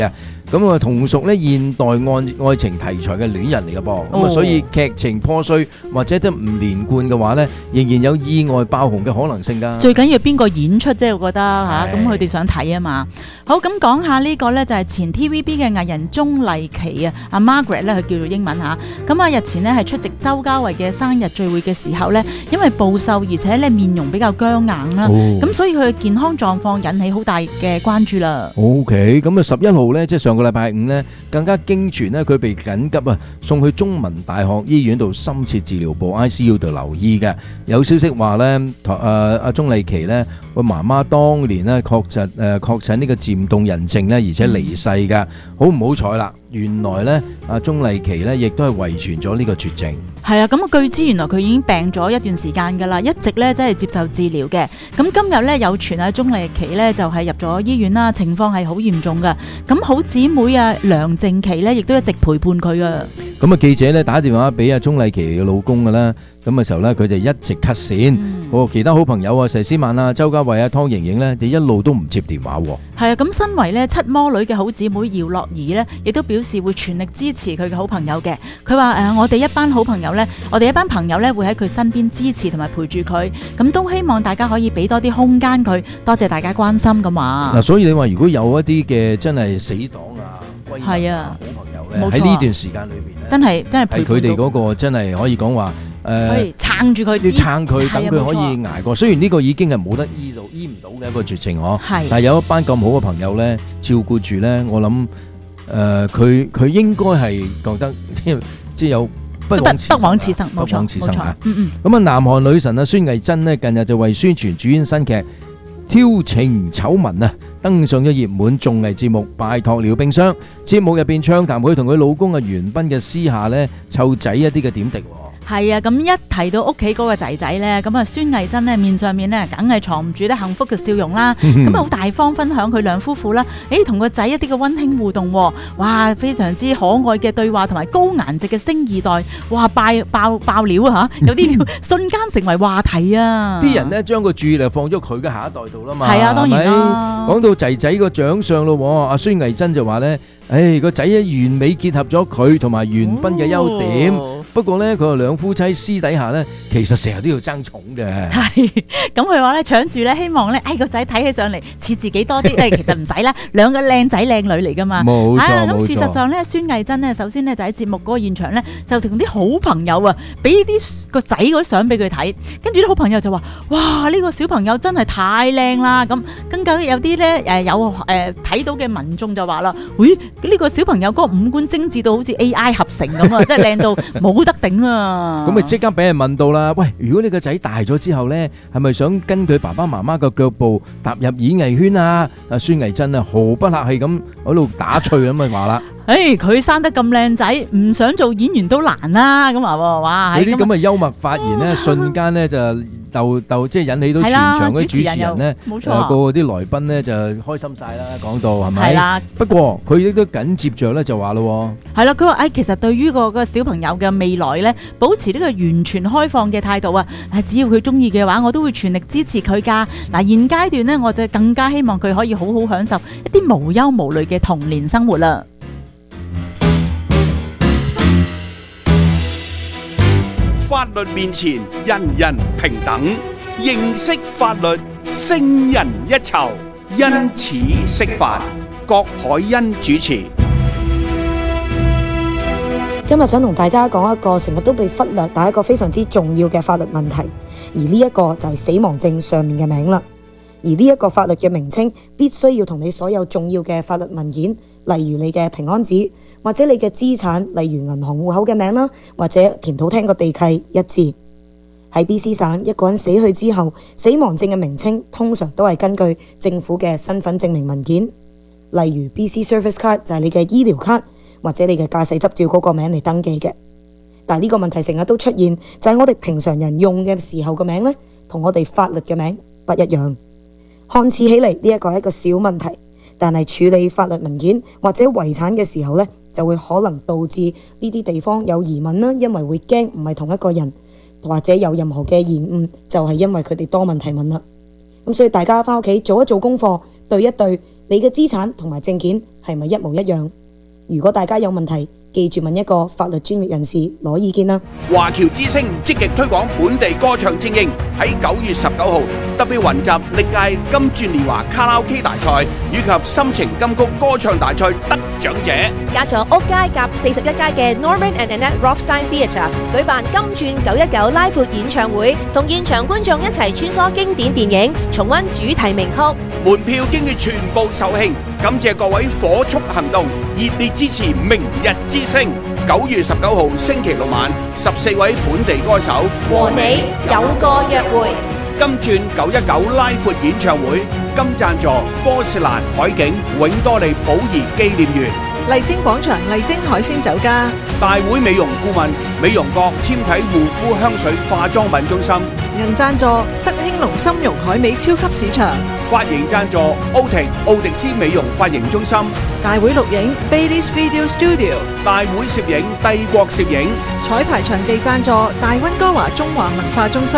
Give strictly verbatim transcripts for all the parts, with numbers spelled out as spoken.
咁啊，同屬咧現代愛愛情題材嘅戀人嚟嘅噃，咁啊、哦，所以劇情破碎或者都唔連貫嘅話咧，仍然有意外爆紅嘅可能性㗎。 最緊要邊個演出啫？我覺得嚇，咁佢哋想睇啊嘛。好，咁講下呢個咧就係前 T V B 嘅藝人鐘麗琪啊，阿 Margaret 咧佢叫做英文嚇。咁啊日前咧係出席周家慧嘅生日聚會嘅時候咧，因為暴瘦而且咧面容比較僵硬啦，咁、哦、所以佢嘅健康狀況引起好大嘅關注啦。 OK，咁啊十一號咧即係上個禮拜五咧，更加經傳咧佢被緊急啊送去中文大學醫院度深切治療部 I C U 度留醫嘅。有消息話咧，誒阿鐘麗琪咧個媽媽當年咧確診誒確診呢個漸凍人症咧，而且離世㗎。好唔好彩啦？原來咧阿鐘麗琪咧亦都係遺傳咗呢個絕症。 係啊，咁啊據知原來佢已經病咗一段時間㗎啦，一直咧真係接受治療嘅。咁今日咧有傳啊鐘麗琪咧就係入咗醫院啦，情況係好嚴重㗎。咁好姊妹啊梁靜琪咧亦都一直陪伴佢㗎。咁啊記者咧打電話俾阿鐘麗琪嘅老公㗎啦，咁嘅時候咧佢哋一直 cut 線。我、嗯、其他好朋友啊佘詩曼啊、周家慧啊、湯盈盈咧，你一路都唔接電話喎。係啊， 咁身為咧七魔女嘅好姊妹姚樂怡咧，亦都表示會全力支持佢嘅好朋友嘅。佢話誒，我哋一班好朋友咧，我哋一班朋友咧會喺佢身邊支持同埋陪住佢，咁都希望大家可以俾多啲空間佢。多謝大家關心咁話。 嗱，所以你話如果有一啲嘅真係死黨啊、閨蜜啊、好朋友咧，喺呢段時間裏邊咧， 真係真係陪佢哋嗰個真係可以講話。誒、呃， 撐住佢， 要撐佢，等佢可以捱過。雖然呢個已經係冇得醫到、醫唔到嘅一個絕症嗬，但係有一班咁好嘅朋友咧，照顧住咧，我諗誒，佢佢應該係覺得即係即係有不枉此生，不枉此生， 冇錯，冇錯。嗯嗯。 咁啊，南韓女神啊，孫藝珍呢，近日就為宣傳主演新劇《挑情醜聞》啊，登上咗熱門綜藝節目《拜託了冰箱》。節目入邊暢談佢同佢老公啊元彬嘅私下咧湊仔一啲嘅點滴。 係啊，咁一提到屋企嗰個仔仔咧，咁啊孫藝珍咧面上面咧梗係藏唔住得幸福嘅笑容啦。咁啊好大方分享佢兩夫婦啦，誒同個仔一啲嘅溫馨互動，哇非常之可愛嘅對話同埋高顏值嘅星二代，哇爆爆爆料啊吓，有啲料瞬間成為話題啊！ 啲人咧將個注意力放咗佢嘅下一代度啦嘛。 係啊，當然啦。 講到仔仔個長相咯，阿孫藝珍就話咧，誒個仔咧完美結合咗佢同埋元彬嘅優點。哦不過咧，佢話兩夫妻私底下咧，其實成日都要爭寵嘅。係， 咁佢話咧搶住咧，希望咧，哎個仔睇起上嚟似自己多啲。誒，其實唔使啦，兩個靚仔靚女嚟噶嘛。 冇錯， 咁事實上咧，孫藝珍咧，首先咧就喺節目嗰個現場咧，就同啲好朋友啊，俾啲個仔嗰啲相俾佢睇，跟住啲好朋友就話：哇，呢個小朋友真係太靚啦！咁更加有啲咧誒有誒睇到嘅民眾就話啦：喂，呢個小朋友嗰個五官精緻到好似 A I 合成咁啊，真係靚到冇得頂啊！ 咁咪即刻俾人問到啦，喂，如果你個仔大咗之後咧，係咪想跟佢爸爸媽媽嘅腳步踏入演藝圈啊？阿孫藝珍啊，毫不客氣咁喺度打趣咁啊話啦， 誒，佢生得咁靚仔，唔想做演員都難啦，咁啊，哇！ 呢啲咁嘅幽默發言咧，瞬間咧就逗逗，即係引起到全場嗰啲主持人咧， 冇錯， 個個啲來賓咧就開心晒啦，講到係咪？ 係啦。 不過佢亦都緊接着咧就話咯， 係啦，佢話誒，其實對於個個小朋友嘅未來咧，保持呢個完全開放嘅態度啊，誒，只要佢中意嘅話，我都會全力支持佢噶。嗱，現階段咧，我就更加希望佢可以好好享受一啲無憂無慮嘅童年生活啦。 法律面前，人人平等。認識法律，勝人一籌。因此識法，郭海欣主持。 今日想同大家講一個成日都被忽略，但係一個非常之重要嘅法律問題。而呢一個就係死亡證上面嘅名啦。而呢一個法律嘅名稱，必須要同你所有重要嘅法律文件，例如你嘅平安紙，或者你嘅資產，例如銀行戶口嘅名啦，或者田土廳個地契一致。喺 B C 省，一個人死去之後，死亡證嘅名稱通常都係根據政府嘅身份證明文件，例如 B C Service Card 就係你嘅醫療卡，或者你嘅駕駛執照嗰個名嚟登記嘅。但係呢個問題成日都出現，就係我哋平常人用嘅時候個名呢，同我哋法律嘅名不一樣。看似起嚟呢一個係一個小問題，但係處理法律文件或者遺產嘅時候呢，就會可能導致呢啲地方有疑問啦，因為會驚唔係同一個人，或者有任何嘅延誤，就係因為佢哋多問題問啦。咁所以大家翻屋企做一做功課，對一對你嘅資產同埋證件係咪一模一樣？如果大家有問題，記住問一個法律專業人士攞意見啦。 華僑之聲積極推廣本地歌唱精英，喺九月十九號特別雲集歷屆金鑽年華卡拉 OK 大賽以及心情金曲歌唱大賽得獎者， 加咗屋街夾四十一街嘅 Norman and Annette Rothstein Theatre 舉辦金鑽九一九拉闊演唱會，同現場觀眾一齊穿梭經典電影，重溫主題名曲。 門票經已全部售罄，感謝各位火速行動，熱烈支持明日之星。九月十九號星期六晚，十四位本地歌手和你有個約會。 金鑽九一九拉闊演唱會，金贊助科士蘭海景永多利寶儀紀念園。 麗晶廣場麗晶海鮮酒家， 大會美容顧問美容閣纖體護膚香水化妝品中心。 銀贊助德興隆參茸海味超級市場， 髮型贊助奧婷奧迪斯美容髮型中心。 大會錄影 Bailey's Video Studio， 大會攝影帝國攝影。 彩排場地贊助大溫哥華中華文化中心。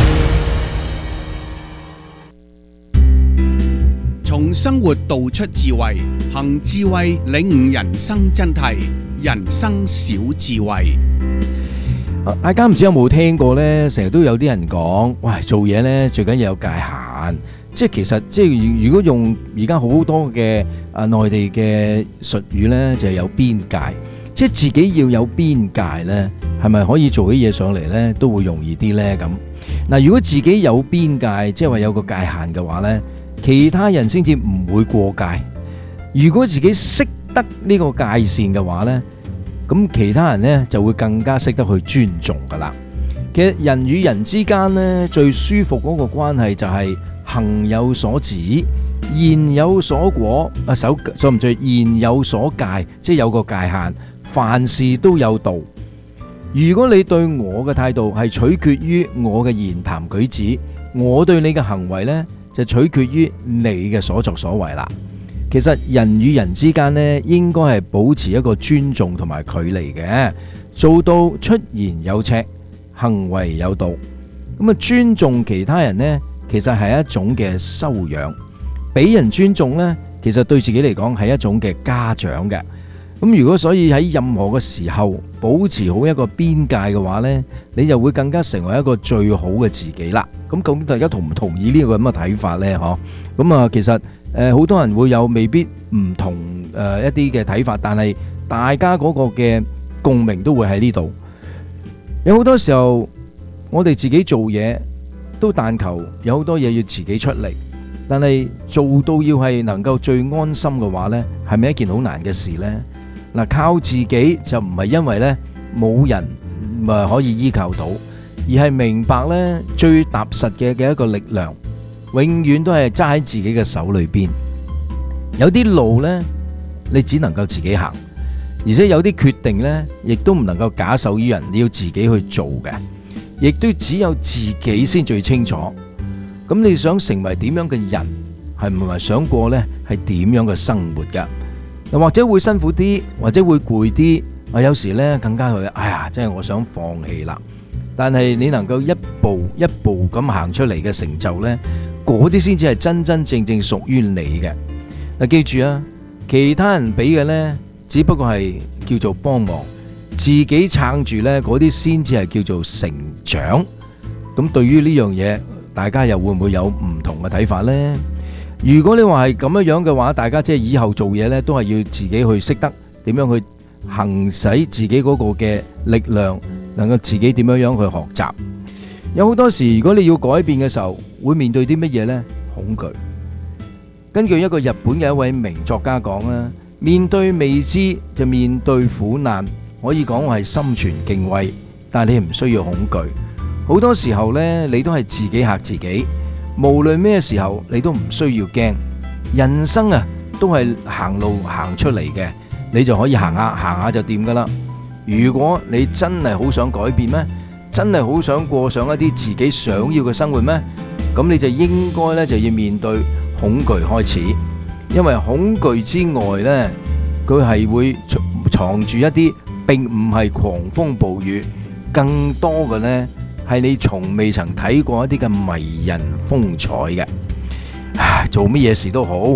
從生活道出智慧，憑智慧領悟人生真諦，人生小智慧。 大家唔知有冇聽過呢？成日都有啲人講，喂，做嘢呢最緊要有界限，即係其實即係如果用而家好多嘅啊內地嘅術語呢，就係有邊界，即係自己要有邊界呢，係咪可以做啲嘢上嚟呢都會容易啲呢？咁嗱，如果自己有邊界，即係話有個界限嘅話呢，其他人先至唔會過界。如果自己識得呢個界線嘅話呢，咁其他人呢就會更加識得去尊重噶啦。其實人與人之間呢，最舒服嗰個關係就係行有所指，言有所果。啊，手所唔對，言有所戒，即係有個界限，凡事都有度。如果你對我嘅態度係取決於我嘅言談舉止，我對你嘅行為呢，就取決於你嘅所作所為啦。其實人與人之間呢，應該係保持一個尊重同埋距離嘅，做到出言有尺，行為有度。咁啊，尊重其他人呢，其實係一種嘅修養。俾人尊重呢，其實對自己嚟講係一種嘅嘉獎嘅。咁如果所以喺任何嘅時候保持好一個邊界嘅話呢，你就會更加成為一個最好嘅自己啦。咁究竟大家同唔同意呢個咁嘅睇法呢？嗬，咁啊，其實誒好多人會有未必唔同誒一啲嘅睇法，但係大家嗰個嘅共鳴都會喺呢度。有好多時候我哋自己做嘢都但求有好多嘢要自己出力，但係做到要係能夠最安心嘅話呢，係咪一件好難嘅事呢？嗱，靠自己就唔係因為呢冇人咪可以依靠到，而係明白呢最踏實嘅嘅一個力量，永遠都係揸喺自己嘅手裏邊。有啲路呢，你只能夠自己行，而且有啲決定呢，亦都唔能夠假手於人，你要自己去做嘅，亦都只有自己先最清楚。咁你想成為點樣嘅人，係唔係想過呢係點樣嘅生活噶？又或者會辛苦啲，或者會攰啲。啊，有時呢更加去，哎呀，真係我想放棄啦。但係你能夠一步一步咁行出嚟嘅成就呢，嗰啲先至係真真正正屬於你嘅。嗱，記住啊，其他人俾嘅呢，只不過係叫做幫忙，自己撐住呢，嗰啲先至係叫做成長。咁對於呢樣嘢，大家又會唔會有唔同嘅睇法呢？如果你話係咁樣樣嘅話，大家即係以後做嘢呢，都係要自己去識得點樣去行使自己嗰個嘅力量，能夠自己點樣樣去學習。有好多時，如果你要改變嘅時候，會面對啲乜嘢呢？恐懼。根據一個日本嘅一位名作家講啦，面對未知就面對苦難，可以講係心存敬畏，但係你唔需要恐懼。好多時候呢，你都係自己嚇自己。無論咩時候，你都唔需要驚。人生啊，都係行路行出嚟嘅，你就可以行下行下就掂噶啦。如果你真係好想改變咩，真係好想過上一啲自己想要嘅生活咩，咁你就應該咧就要面對恐懼開始。因為恐懼之外呢，佢係會藏住一啲並唔係狂風暴雨，更多嘅呢係你從未曾睇過一啲嘅迷人風采嘅。做乜嘢事都好，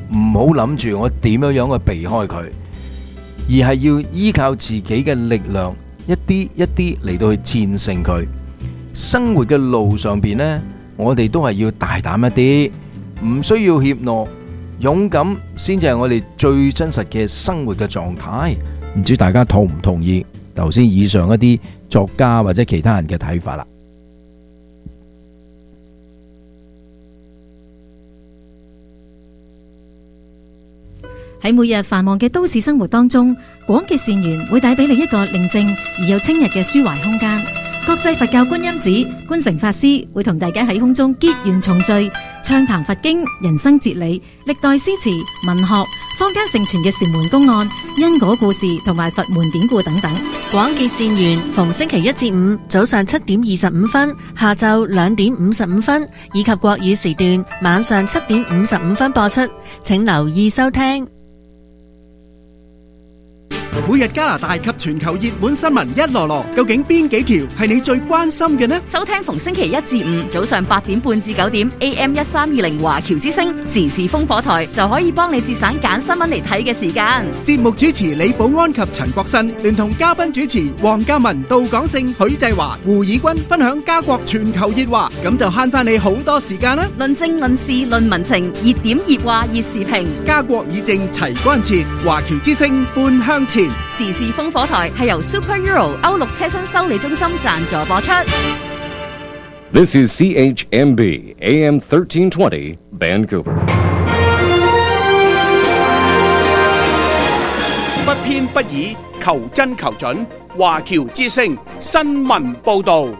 唔好諗住我點樣樣去避開佢，而係要依靠自己嘅力量，一啲一啲嚟到去戰勝佢。生活嘅路上邊呢，我哋都係要大膽一啲，唔需要怯懦，勇敢先至係我哋最真實嘅生活嘅狀態。唔知大家同唔同意頭先以上一啲作家或者其他人嘅睇法啦？ 喺每日繁忙嘅都市生活當中，廣結善緣會帶俾你一個寧靜而又清逸嘅抒懷空間。國際佛教觀音寺觀誠法師會同大家喺空中結緣重聚，暢談佛經、人生哲理、歷代詩詞、文學、坊間盛傳嘅禪門公案、因果故事同埋佛門典故等等。 廣結善緣逢星期一至五早上七點二十五分、下晝兩點五十五分，以及國語時段晚上七點五十五分播出，請留意收聽。 每日加拿大及全球熱門新聞一籮籮，究竟邊幾條係你最關心嘅呢？ 收聽逢星期一至五早上八點半至九點 A M 一三二零華僑之聲時事烽火台，就可以幫你節省揀新聞嚟睇嘅時間。 節目主持李寶安及陳國新聯同嘉賓主持黃嘉文、杜廣勝、許濟華、胡以軍分享加國全球熱話，咁就慳翻你好多時間啦！ 論政論事論民情，熱點熱話熱時評， 家國以正齊關切，華僑之聲半向前。 時事烽火台係由 Super Euro 歐陸車身修理中心贊助播出。 This is C H M B A M thirteen twenty Vancouver。 不偏不倚，求真求準，華僑之聲新聞報導。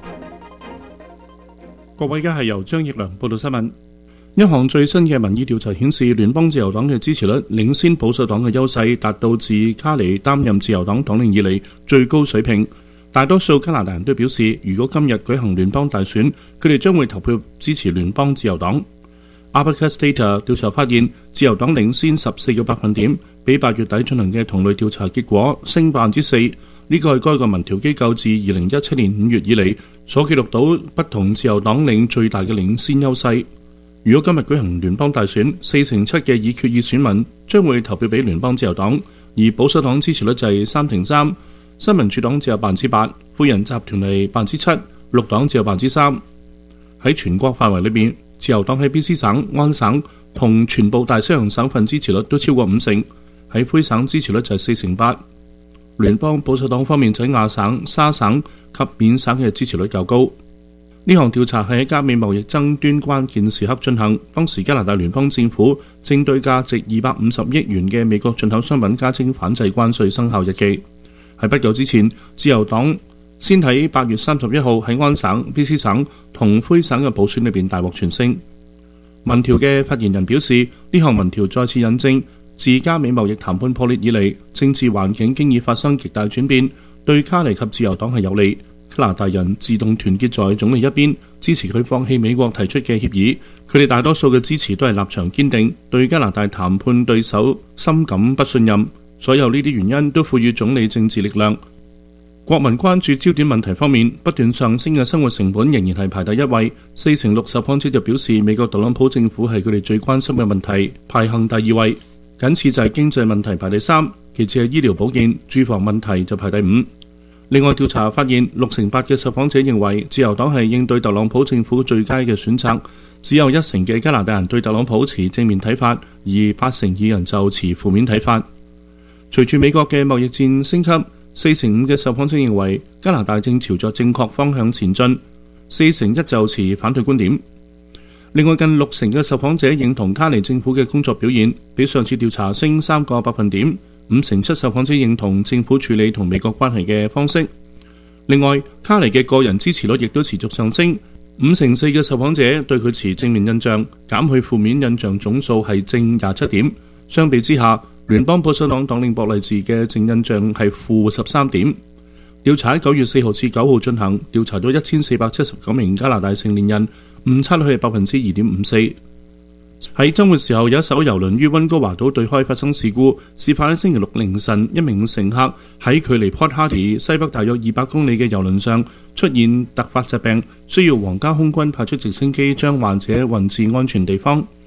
各位，而家係由張奕良報道新聞。一項最新嘅民意調查顯示，聯邦自由黨嘅支持率領先保守黨嘅優勢，達到自卡尼擔任自由黨黨領以嚟最高水平。大多數加拿大人都表示，如果今日舉行聯邦大選，佢哋將會投票支持聯邦自由黨。Abacus Data 調查發現，自由黨領先十四個百分點，比八月底進行嘅同類調查結果升百分之四。呢個係該個民調機構自二零一七年五月以嚟所記錄到不同自由黨領最大嘅領先優勢。如果今日舉行聯邦大選，四成七嘅已決議選民將會投票俾聯邦自由黨，而保守黨支持率就係三成三，新民主黨只有百分之八，灰人集團係百分之七，綠黨只有百分之三。喺全國範圍裏邊，自由黨喺 B C 省、安省同全部大西洋省份支持率都超過五成，喺灰省支持率就係四成八。聯邦保守黨方面，喺亞省、沙省及緬省嘅支持率較高。呢項調查係喺加美貿易爭端關鍵時刻進行，當時加拿大聯邦政府正對價值二百五十億元嘅美國進口商品加徵反制關稅生效日期。喺不久之前，自由黨先喺八月三十一號喺安省、B C 省同灰省嘅補選裏邊大獲全勝。民調嘅發言人表示，呢項民調再次印證，自加美貿易談判破裂以嚟，政治環境經已發生極大轉變，對卡尼及自由黨係有利。加拿大人自動團結在總理一邊，支持佢放棄美國提出嘅協議。佢哋大多數嘅支持都係立場堅定，對加拿大談判對手深感不信任。所有呢啲原因都賦予總理政治力量。國民關注焦點問題方面，不斷上升嘅生活成本仍然係排第一位。四成六受訪者就表示美國特朗普政府係佢哋最關心嘅問題，排行第二位。僅次就係經濟問題排第三，其次係醫療保健、住房問題就排第五。另外調查發現，六成八嘅受訪者認為自由黨係應對特朗普政府最佳嘅選擇，只有一成嘅加拿大人對特朗普持正面睇法，而八成二人就持負面睇法。隨住美國嘅貿易戰升級，四成五嘅受訪者認為加拿大正朝着正確方向前進，四成一就持反對觀點。另外近六成嘅受訪者認同卡尼政府嘅工作表現，比上次調查升三個百分點。五成七受訪者認同政府處理同美國關係嘅方式。另外，卡尼嘅個人支持率亦都持續上升，五成四嘅受訪者對佢持正面印象，減去負面印象總數係正廿七點。相比之下，聯邦保守黨黨領博勵治嘅正印象係負十三點。調查喺九月四號至九號進行，調查咗一千四百七十九名加拿大成年人，誤差率係百分之二點五四。喺周末時候，有一艘郵輪於溫哥華島對開發生事故，事發喺星期六凌晨，一名乘客喺距離 Port Hardy 西北大約二百公里嘅郵輪上出現突發疾病，需要皇家空軍派出直升機將患者運至安全地方。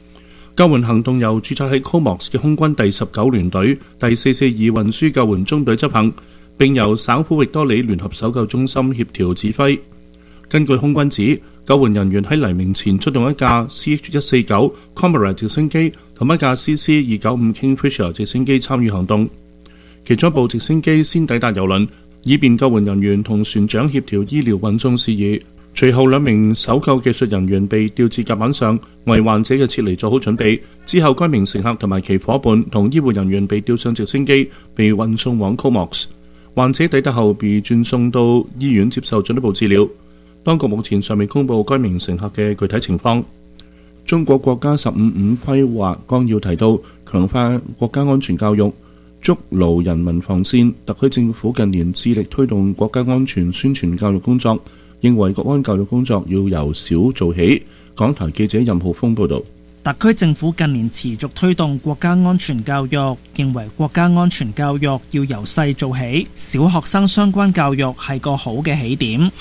救援行動由註冊喺 Comox 嘅空軍第十九聯隊第四四二運輸救援中隊執行，並由省府域多里聯合搜救中心協調指揮。根據空軍指，救援人員喺黎明前出動一架 C H 一四九 Comrade 直升機同一架 C C 二九五 Kingfisher 直升機參與行動。其中一部直升機先抵達郵輪，以便救援人員同船長協調醫療運送事宜。隨後兩名搜救技術人員被吊至甲板上，為患者嘅撤離做好準備。之後該名乘客同埋其伙伴同醫護人員被吊上直升機，被運送往 Comox。患者抵達後被轉送到醫院接受進一步治療。當局目前尚未公布該名乘客嘅具體情況。中國國家十五五規劃綱要提到，強化國家安全教育，築牢人民防線。特區政府近年致力推動國家安全宣傳教育工作，認為國安教育工作要由小做起。港台記者任浩峰報導。 特區政府近年持續推動國家安全教育，認為國家安全教育要由細做起，小學生相關教育係個好嘅起點。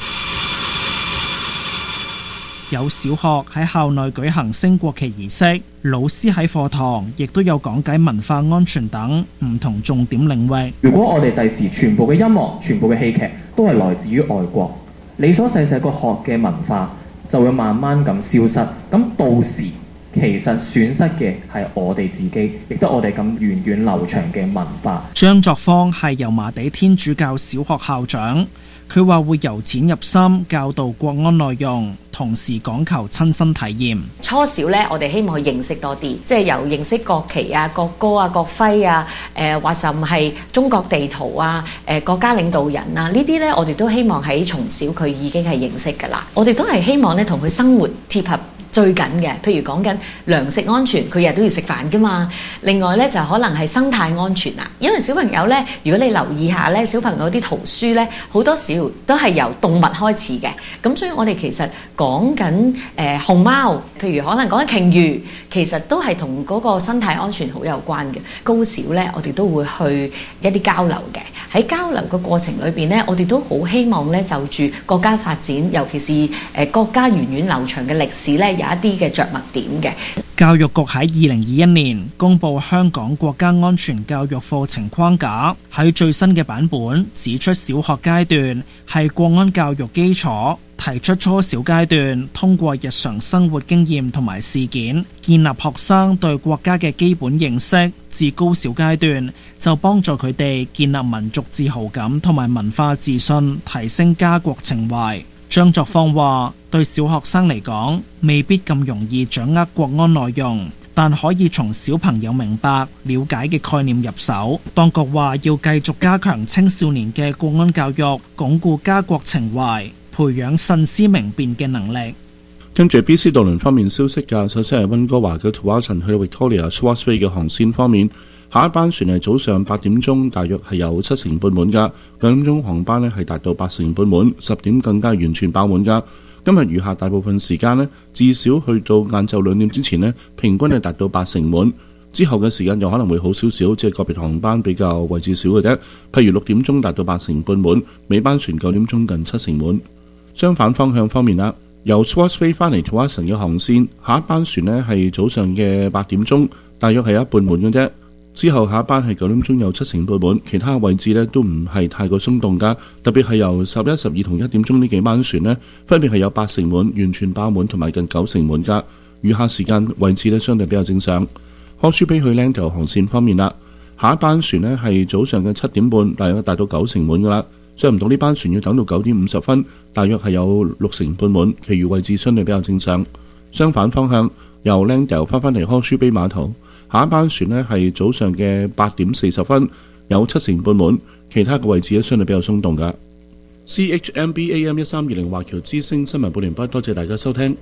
有小學喺校內舉行升國旗儀式，老師喺課堂亦都有講解文化安全等唔同重點領域。 如果我哋第時全部嘅音樂、全部嘅戲劇都係來自於外國，你所細細個學嘅文化就會慢慢咁消失。咁到時其實損失嘅係我哋自己，亦都我哋咁源遠流長嘅文化。 張作芳係油麻地天主教小學校長。佢話會由淺入深教導國安內容，同時講求親身體驗。 初小呢，我哋希望去認識多啲，即係由認識國旗啊、國歌啊、國徽啊，誒或甚係中國地圖啊、誒國家領導人啊，呢啲呢，我哋都希望喺從小佢已經係認識㗎啦。我哋都係希望呢，同佢生活貼合。最緊嘅，譬如講緊糧食安全，佢日日都要食飯㗎嘛。另外咧就可能係生態安全啦，因為小朋友咧，如果你留意下咧，小朋友啲圖書咧，好多時都係由動物開始嘅。咁所以我哋其實講緊誒熊貓，譬如可能講緊鯨魚，其實都係同嗰個生態安全好有關嘅。高小咧，我哋都會去一啲交流嘅。喺交流嘅過程裏邊咧，我哋都好希望咧就住國家發展，尤其是誒國家源遠流長嘅歷史咧。有一啲嘅着墨點嘅。 教育局喺二零二一年公布香港國家安全教育課程框架，喺最新嘅版本指出小學階段係國安教育基礎，提出初小階段通過日常生活經驗同埋事件，建立學生對國家嘅基本認識，至高小階段就幫助佢哋建立民族自豪感同埋文化自信，提升家國情懷。張作芳話：對小學生嚟講，未必咁容易掌握國安內容，但可以從小朋友明白、了解嘅概念入手。當局話要繼續加強青少年嘅國安教育，鞏固家國情懷，培養慎思明辨嘅能力。 跟住 B C 渡輪方面消息㗎，首先係溫哥華嘅 Tsawwassen 去到 Victoria Swartz Bay 嘅航線方面。下一班船係早上八點鐘，大約係有七成半滿㗎。九點鐘航班呢係達到八成半滿，十點更加完全爆滿㗎。今日餘下大部分時間呢，至少去到晏晝兩點之前呢，平均係達到八成滿。之後嘅時間又可能會好少少，即係個別航班比較位置少嘅啫。譬如六點鐘達到八成半滿，尾班船九點鐘近七成滿。相反方向方面啦，由 Swartz Bay 翻嚟 Tsawwassen 嘅航線，下一班船呢係早上嘅八點鐘，大約係一半滿嘅啫。之後下一班係九點鐘有七成半滿，其他位置呢都唔係太過鬆動㗎。特別係由十一、十二同一點鐘呢幾班船呢，分別係有八成滿、完全爆滿同埋近九成滿㗎。餘下時間位置呢相對比較正常。柯舒比去 Lando 航線方面啦，下一班船呢係早上嘅七點半，大約達到九成滿㗎啦。上唔到呢班船要等到九點五十分，大約係有六成半滿，其餘位置相對比較正常。相反方向由 Lando 翻返嚟柯舒比碼頭。下一班船呢係早上嘅八點四十分，有七成半滿，其他嘅位置咧相對比較鬆動㗎。C H M B A M 一三二零華僑之聲新聞報完畢，多謝大家收聽。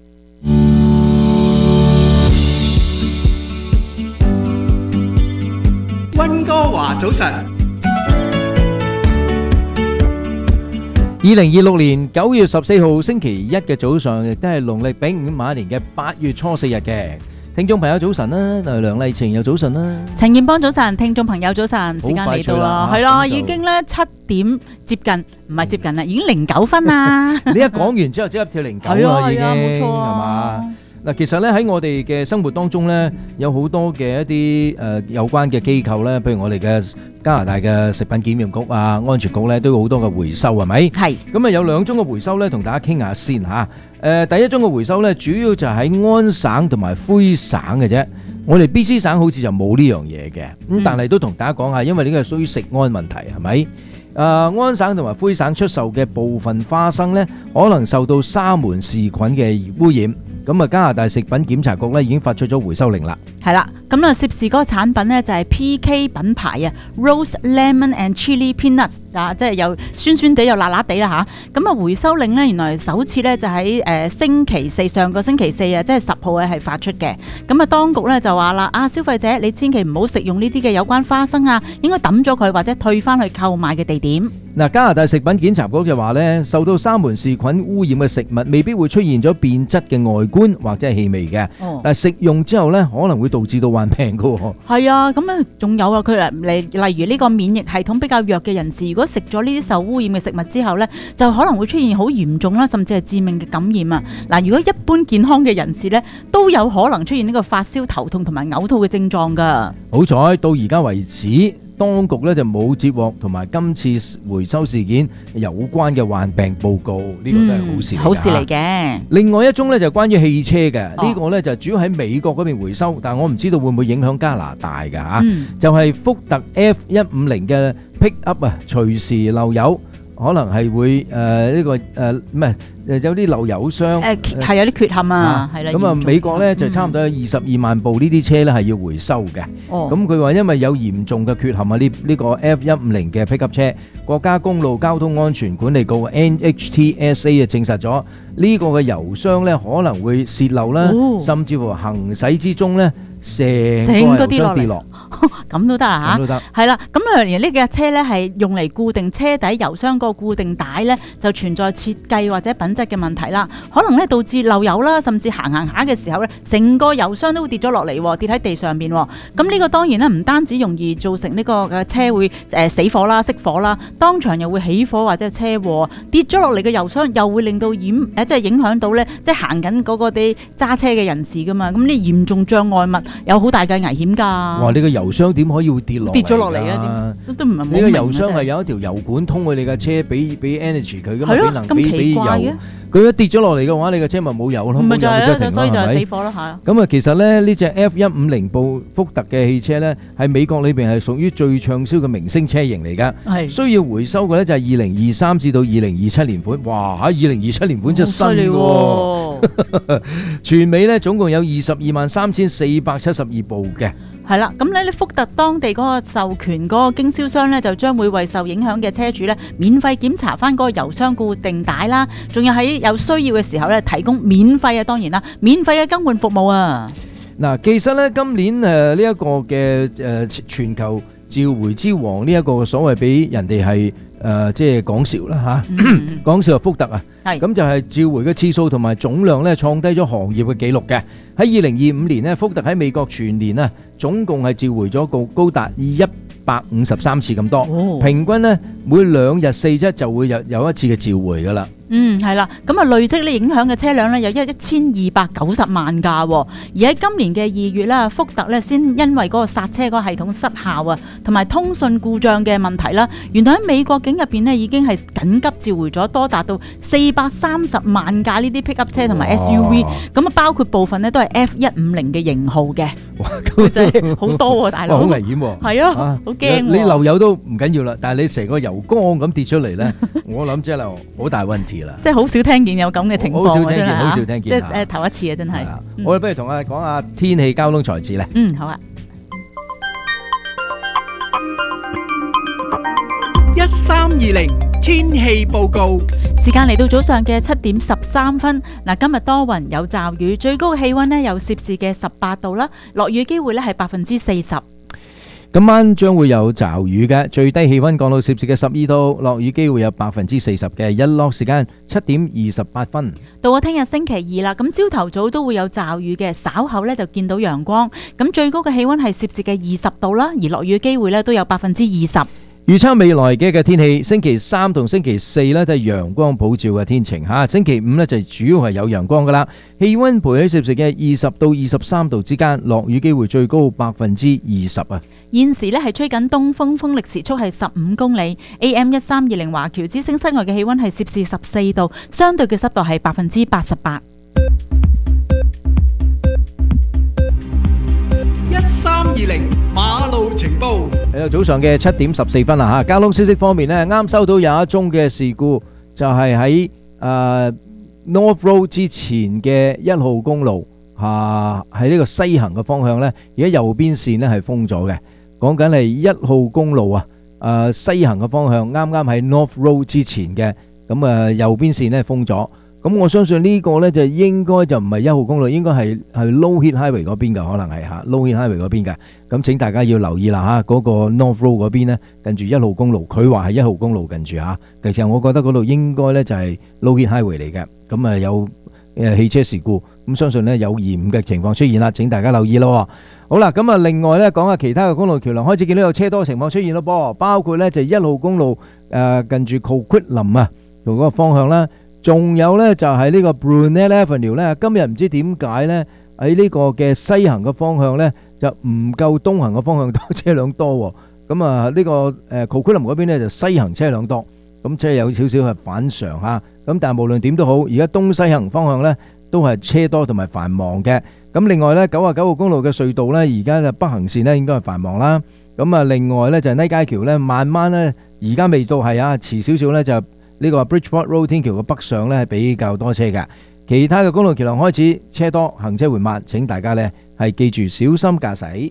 溫哥華早晨， 二零二六年九月十四號星期一嘅早上，亦都係農曆丙午馬年嘅八月初四日嘅。聽眾朋友早晨啦，梁麗晴又早晨啦， 陳燕邦早晨，聽眾朋友早晨，時間嚟到啦，係啦，已經咧七點接近，唔係接近啦，已經零九分啦。 你一講完之後，即刻跳零九啦，已經係嘛？ 嗱，其實咧喺我哋嘅生活當中咧，有好多嘅一啲誒有關嘅機構咧，譬如我哋嘅加拿大嘅食品檢驗局啊、安全局咧，都有好多嘅回收，係咪？ 係。 咁啊有兩種嘅回收咧，同大家傾下先嚇。誒第一種嘅回收咧，主要就係喺安省同埋魁省嘅啫。我哋 B C 省好似就冇呢樣嘢嘅，咁但係都同大家講下，因為呢個係屬於食安問題，係咪？誒、呃、安省同埋魁省出售嘅部分花生咧，可能受到沙門氏菌嘅污染。咁啊，加拿大食品檢查局咧已經發出咗回收令啦。 係啦，咁啊涉事嗰個產品呢，就係 P K 品牌啊 ，Rose Lemon and Chili Peanuts 啊，即係又酸酸地又辣辣地啦吓。咁啊回收令呢，原來首次呢就喺誒星期四上個星期四啊，即係十號啊係發出嘅。咁啊當局呢就話啦，啊消費者你千祈唔好食用呢啲嘅有關花生啊，應該抌咗佢或者退翻去購買嘅地點。 嗱，加拿大食品檢查局就話咧，受到沙門氏菌污染嘅食物未必會出現咗變質嘅外觀或者係氣味嘅， 哦、 但係食用之後咧可能會導致到患病㗎喎。 係啊，咁啊仲有啊，佢嚟例如呢個免疫系統比較弱嘅人士，如果食咗呢啲受污染嘅食物之後咧，就可能會出現好嚴重啦，甚至係致命嘅感染啊！嗱，如果一般健康嘅人士咧，都有可能出現呢個發燒、頭痛同埋嘔吐嘅症狀㗎。 好彩到而家為止，當局咧就冇接獲同埋今次回收事件有關嘅患病報告，呢、這個都係好事嚟、嗯。好事嚟嘅。另外一宗咧就關於汽車嘅，呢、哦、個咧就主要喺美國嗰邊回收，但係我唔知道會唔會影響加拿大㗎嚇。嗯、就係福特 F 一五零嘅 Pickup 啊，隨時漏油。可能係會誒呢、呃這個誒唔係誒有啲漏油傷誒係有啲缺陷啊，係啦。 咁啊美國咧、嗯、就差唔多有二十二萬部呢啲車咧係要回收嘅。哦，咁佢話因為有嚴重嘅缺陷啊，呢、這、呢個 F 一五零嘅 pickup 車，國家公路交通安全管理局 N H T S A 啊證實咗呢個嘅油箱咧可能會泄漏啦，哦、甚至乎行駛之中咧成個油箱跌落。 咁都得啊嚇，係啦，咁啊，而呢架車咧係用嚟固定車底油箱個固定帶咧，就存在設計或者品質嘅問題啦，可能咧導致漏油啦，甚至行行下嘅時候咧，成個油箱都會跌咗落嚟，跌喺地上邊。咁呢個當然咧唔單止容易造成呢個嘅車會誒死火啦、熄火啦，當場又會起火或者車禍，跌咗落嚟嘅油箱又會令到掩誒即係影響到咧，即係行緊嗰個啲揸車嘅人士噶嘛，咁呢嚴重障礙物有好大嘅危險㗎。 哇！呢個油箱點可以會跌落跌咗落嚟啊？點都唔係冇明。 呢個油箱係有一條油管通去你架車，俾俾 energy 佢噶嘛，俾能俾俾油。佢一跌咗落嚟嘅話，你架車咪冇油咯，冇油就停啦， 所以就係死火咯嚇。 咁啊，其實咧呢隻 F 一五零部福特嘅汽車咧，喺美國裏邊係屬於最暢銷嘅明星車型嚟㗎。係需要回收嘅咧就係二零二三至到二零二七年款。哇！喺二零二七年款真係新喎。全美咧總共有二十二萬三千四百七十二部嘅。 係啦，咁咧福特當地嗰個授權嗰個經銷商咧，就將會為受影響嘅車主咧，免費檢查翻嗰個油箱固定帶啦，仲有喺有需要嘅時候咧，提供免費啊，當然啦，免費嘅更換服務啊。 嗱，其實咧今年誒呢一個嘅誒全球召回之王呢一個所謂俾人哋係誒即係講笑啦嚇，講笑係福特啊，咁就係召回嘅次數同埋總量咧創低咗行業嘅紀錄嘅。喺二零二五年咧，福特喺美國全年啊，總共係召回咗高高達一百五十三次咁多，哦、平均咧每兩日四則就會有有一次嘅召回噶啦。 嗯，係啦，咁啊累積咧影響嘅車輛咧有一一千二百九十萬架，而喺今年嘅二月啦，福特咧先因為嗰個剎車嗰個系統失效啊，同埋通訊故障嘅問題啦，原來喺美國境入邊咧已經係緊急召回咗多達到四百三十萬架呢啲 pickup 車同埋 S U V， 咁啊包括部分咧都係 F 一五零嘅型號嘅。哇，咁真係好多喎，大佬，好危險喎，係啊，好驚喎。 你漏油都唔緊要啦，但係你成個油缸咁跌出嚟咧，我諗真係好大問題啦。 即係好少聽見有咁嘅情況， 好少聽見，好少聽見， 即係誒頭一次啊，真係。 我哋不如同我哋講下天氣交通財智咧。 嗯，好啊。 一三二零天氣報告， 時間嚟到早上嘅七點十三分。嗱，今日多雲有驟雨，最高氣溫呢有攝氏嘅十八度啦，落雨機會呢係百分之四十。 今晚將會有驟雨嘅，最低氣溫降到攝氏嘅十二度，落雨機會有百分之四十嘅，日落時間七點二十八分。 到咗聽日星期二啦，咁朝頭早都會有驟雨嘅，稍後呢就見到陽光。咁最高嘅氣溫係攝氏嘅二十度啦，而落雨機會呢都有百分之二十。 預測未來嘅嘅天氣，星期三同星期四呢都係陽光普照嘅天晴嚇，星期五呢就主要係有陽光噶啦，氣溫徘徊攝氏嘅二十到二十三度之間，落雨機會最高百分之二十啊。 現時呢係吹緊東風，風力時速係十五公里。A M 一三二零華僑之聲室外嘅氣溫係攝氏十四度，相對嘅濕度係百分之八十八。 一三二零馬路情報， 喺度早上嘅七點十四分啦嚇，交通消息方面呢，啱收到有一宗嘅事故，就係喺誒 North Road 之前嘅一號公路嚇，喺呢個西行嘅方向呢，而家右邊線呢係封咗嘅，講緊係一號公路啊，誒西行嘅方向啱啱喺 North Road 之前嘅，咁啊右邊線呢封咗。咁我相信呢個呢就應該就唔係一號公路，應該係係 Low Heat Highway 嗰邊嘅，可能係嚇 Low Heat Highway 嗰邊嘅。咁請大家要留意啦嚇，嗰個 North Road 嗰邊呢，近住一號公路，佢話係一號公路近住嚇。其實我覺得嗰度應該呢就係 Low Heat Highway 嚟嘅。咁啊有誒汽車事故，咁相信呢有延誤嘅情況出現啦，請大家留意咯。好啦，咁啊另外呢講下其他嘅公路橋梁，開始見到有車多情況出現咯噃，包括呢就係一號公路誒近住 Coquitlam 啊，同嗰個方向啦。仲有呢，就係呢個 Brunel Avenue 呢，今日唔知點解呢，喺呢個嘅西行嘅方向呢，就唔夠東行嘅方向多車輛多喎。咁啊呢個誒 Coquitlam 嗰邊呢，就西行車輛多，咁即係有少少係反常嚇。咁但係無論點都好，而家東西行方向呢，都係車多同埋繁忙嘅。咁另外呢，九十九號公路嘅隧道呢，而家嘅北行線呢應該係繁忙啦。咁啊另外呢，就係呢街橋呢，慢慢呢，而家未到係啊，遲少少呢就。呢個 Bridgeport Road 天橋嘅北上呢係比較多車嘅，其他嘅公路橋梁開始車多，行車緩慢，請大家呢係記住小心駕駛。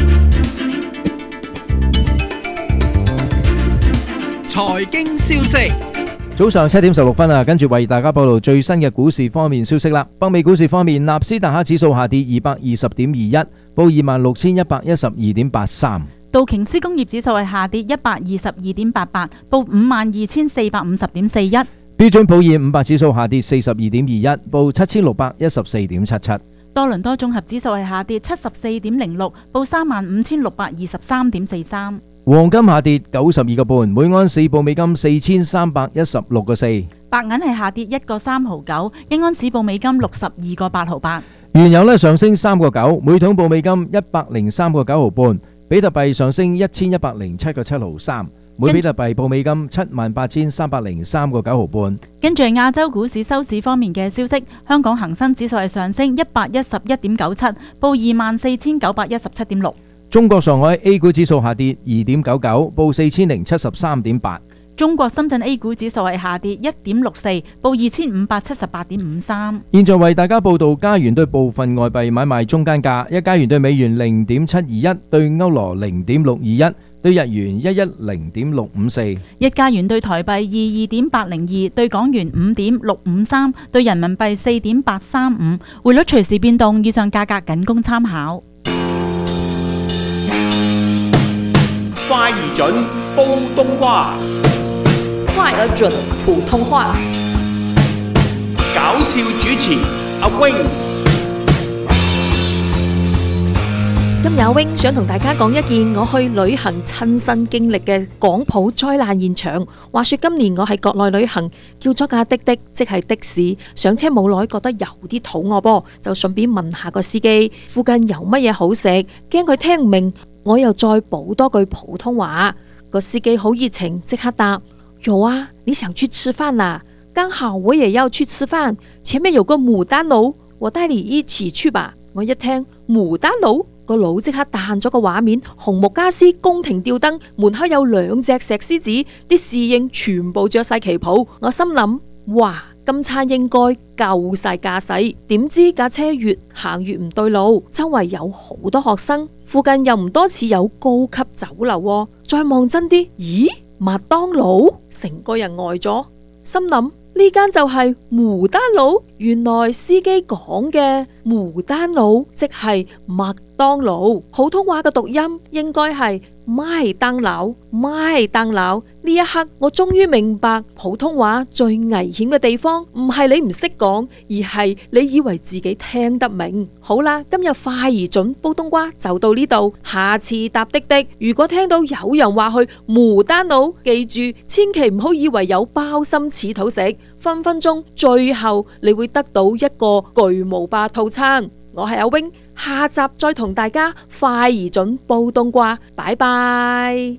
財經消息， 早上七點十六分啊，跟住為大家報道最新嘅股市方面消息啦。北美股市方面，納斯達克指數下跌二百二十點二一，報二萬六千一百一十二點八三。 道瓊斯工業指數係下跌一百二十二點八八，報五萬二千四百五十點四一。 標準普爾五百指數下跌四十二點二一，報七千六百一十四點七七。 多倫多綜合指數係下跌七十四點零六，報三萬五千六百二十三點四三。 黃金下跌九十二個半，每安士報美金四千三百一十六個四。 白銀係下跌一個三毫九，一安士報美金六十二個八毫八。 原油呢上升三個九，每桶報美金一百零三個九毫半。比特幣上升一千一百零七個七毫三，每比特幣報美金七萬八千三百零三個九毫半。 跟住亞洲股市收市方面嘅消息，香港恒生指數係上升一百一十一點九七，報二萬四千九百一十七點六。 中國上海 A 股指數下跌二點九九，報四千零七十三點八。 中國深圳 A 股指數係下跌一點六四，報二千五百七十八點五三。 現在為大家報道加元對部分外幣買賣中間價：一加元對美元零點七二一，對歐羅零點六二一，對日元一一零點六五四。 一加元對台幣二二點八零二，對港元五點六五三，對人民幣四點八三五。匯率隨時變動，以上價格僅供參考。 快而準，煲冬瓜。 快而準普通話， 搞笑主持阿 wing。 今日阿 wing 想同大家講一件我去旅行親身經歷嘅廣普災難現場。話說今年我喺國內旅行，叫咗架滴滴，即係的士，上車冇耐覺得有啲肚餓噃，就順便問下個司機附近有乜嘢好食，驚佢聽唔明，我又再補多句普通話。個司機好熱情，即刻答。有啊，你想去吃飯啦？剛好我也要去吃飯，前面有個牡丹樓，我帶你一起去吧。我一聽牡丹樓，個腦即刻彈咗個畫面，紅木家私，宮廷吊燈，門口有兩隻石獅子，啲侍應全部着晒旗袍。我心諗，哇，今餐應該夠晒駕駛。點知架車越行越唔對路，周圍有好多學生，附近又唔多似有高級酒樓。再望真啲，咦？麥當勞，成個人呆咗，心諗呢間就係牡丹佬。原來司機講嘅牡丹佬即係麥當勞，普通話嘅讀音應該係麥當勞，麥當勞。呢一刻我終於明白普通話最危險嘅地方，唔係你唔識講，而係你以為自己聽得明。好啦，今日快而準煲冬瓜就到呢度，下次搭的的，如果聽到有人話去牡丹島，記住千祈唔好以為有鮑參翅肚食，分分鐘最後你會得到一個巨無霸套餐。我係阿 wing， 下集再同大家快而準煲冬瓜，拜拜。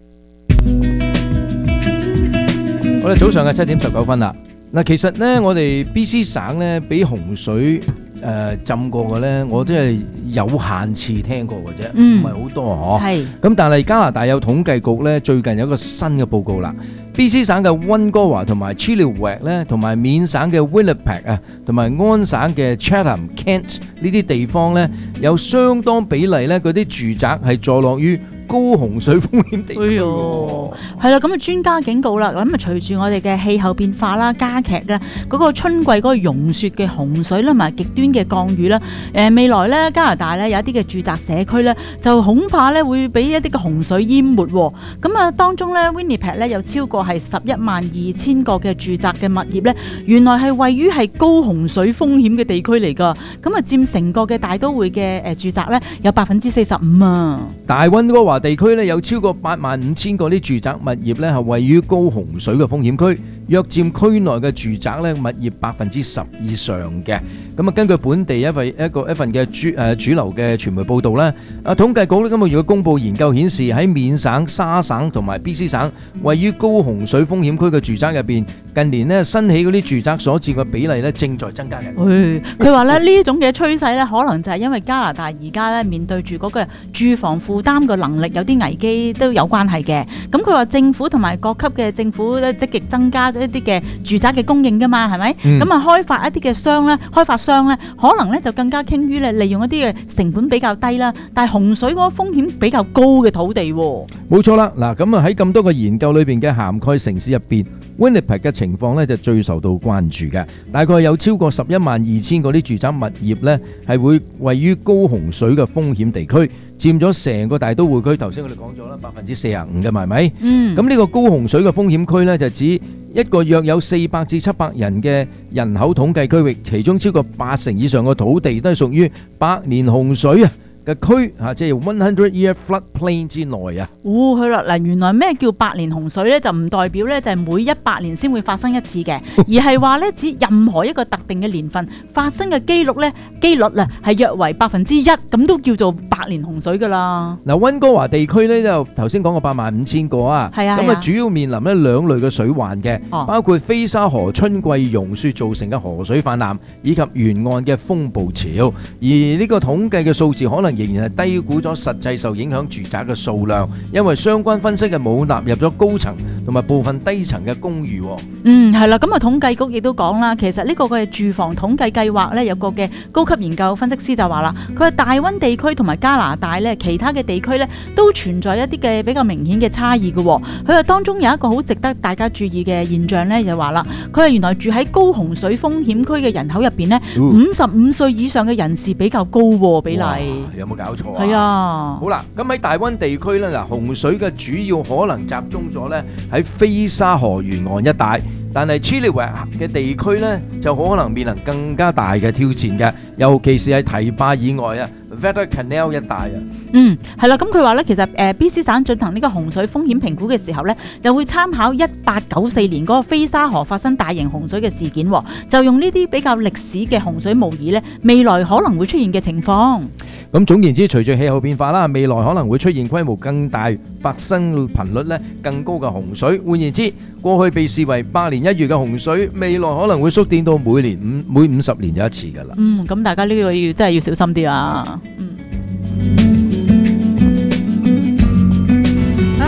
我哋早上嘅七點十九分啦。嗱，其實呢，我哋 B C 省呢，俾洪水誒、呃、浸過嘅呢，我真係有限次聽過嘅啫，唔係好多嗬。係。咁但係加拿大有統計局呢，最近有一個新嘅報告啦。B C 省嘅溫哥華同埋 Chilliwack 咧，同埋緬省嘅 Winnipeg 啊，同埋安省嘅 Chatham、Kent 呢啲地方咧，有相當比例咧，嗰啲住宅係坐落於高洪水風險地區。哎呦， 係啦，咁啊專家警告啦，咁啊隨住我哋嘅氣候變化啦，加劇嘅嗰個春季嗰個融雪嘅洪水啦，同埋極端嘅降雨啦，誒未來咧加拿大咧有一啲嘅住宅社區咧，就恐怕咧會俾一啲嘅洪水淹沒。咁啊當中咧 Winnipeg 咧有超過係十一萬二千個嘅住宅嘅物業咧，原來係位於係高洪水風險嘅地區嚟㗎。咁啊佔成個嘅大都會嘅誒住宅咧有百分之四十五啊。 大溫哥華地區咧有超過八萬五千個啲住宅物業咧係位於高洪水嘅風險區，約佔區內嘅住宅咧物業百分之十以上嘅。咁啊，根據本地一份一個一份嘅主誒主流嘅傳媒報導咧，啊統計局咧今個月嘅公佈研究顯示，喺緬省、沙省同埋 B C 省位於高洪水風險區嘅住宅入邊，近年咧新起嗰啲住宅所佔嘅比例咧正在增加嘅。 佢話咧呢一種嘅趨勢咧，可能就係因為加拿大而家咧面對住嗰個住房負擔嘅能力有啲危機都有關係嘅。咁佢話政府同埋各級嘅政府咧積極增加一啲嘅住宅嘅供應㗎嘛，係咪？咁啊、嗯、開發一啲嘅商咧，開發商咧可能咧就更加傾於咧利用一啲嘅成本比較低啦，但係洪水嗰個風險比較高嘅土地。 冇錯啦，嗱咁啊喺咁多個研究裏邊嘅涵蓋城市入邊 ，Winnipeg 嘅情況咧就最受到關注嘅，大概有超過十一萬二千個啲住宅物業咧係會位於高洪水嘅風險地區，佔咗成個大都會區。頭先我哋講咗啦，百分之四十五嘅，係咪？嗯。咁呢個高洪水嘅風險區咧就指一個約有四百至七百人嘅人口統計區域，其中超過八成以上嘅土地都係屬於百年洪水啊嘅區嚇，即係 one hundred year flood plain 之內啊。 哦，係啦，嗱，原來咩叫百年洪水咧？就唔代表咧就係每一百年先會發生一次嘅，而係話咧指任何一個特定嘅年份發生嘅機率咧，機率啊係約為百分之一，咁都叫做百年洪水噶啦。 嗱，溫哥華地區咧就頭先講過八萬五千個啊，係啊，咁啊主要面臨咧兩類嘅水患嘅，哦、包括飛沙河春季融雪造成嘅河水泛濫，以及沿岸嘅風暴潮。而呢個統計嘅數字可能仍然係低估咗實際受影響住宅嘅數量，因為相關分析嘅冇納入咗高層同埋部分低層嘅公寓。 嗯，係啦，咁啊統計局亦都講啦，其實呢個嘅住房統計計劃咧有個嘅高級研究分析師就話啦，佢話大溫地區同埋加拿大咧其他嘅地區咧都存在一啲嘅比較明顯嘅差異嘅。佢話當中有一個好值得大家注意嘅現象咧，就話啦，佢話原來住喺高洪水風險區嘅人口入邊咧，五十五歲以上嘅人士比較高比例。 有冇搞錯啊？ 係啊。 好啦，咁喺大溫地區咧，嗱洪水嘅主要可能集中咗咧喺飛沙河沿岸一帶，但係 Chilliwack 嘅地區咧就可能面臨更加大嘅挑戰嘅，尤其是喺堤壩以外啊 Vetta Canal 一帶啊。 嗯，係啦，咁佢話咧，其實誒 B C 省進行呢個洪水風險評估嘅時候咧，就會參考一八九四年嗰個飛沙河發生大型洪水嘅事件，就用呢啲比較歷史嘅洪水模擬咧，未來可能會出現嘅情況。 咁總言之，隨住氣候變化啦，未來可能會出現規模更大、發生頻率咧更高嘅洪水。換言之，過去被視為百年一遇嘅洪水，未來可能會縮短到每年五每五十年有一次㗎啦。 嗯，咁大家呢個要真係要小心啲啊。嗯。 唉，個人